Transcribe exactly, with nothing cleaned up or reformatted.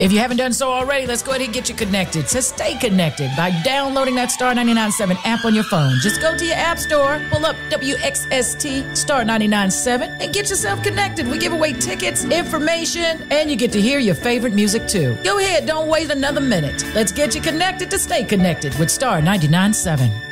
If you haven't done so already, let's go ahead and get you connected. So stay connected by downloading that Star ninety-nine point seven app on your phone. Just go to your app store, pull up W X S T Star ninety-nine point seven, and get yourself connected. We give away tickets, information, and you get to hear your favorite music too. Go ahead, don't wait another minute. Let's get you connected to stay connected with Star ninety-nine point seven.